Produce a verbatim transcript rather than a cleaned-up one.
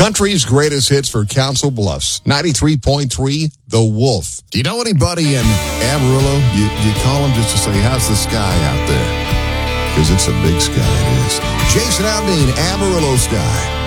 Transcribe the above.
Country's greatest hits for Council Bluffs. ninety-three point three, The Wolf. Do you know anybody in Amarillo? You, you call them just to say, how's the sky out there? Because it's a big sky, it is. Jason Aldean, Amarillo Sky.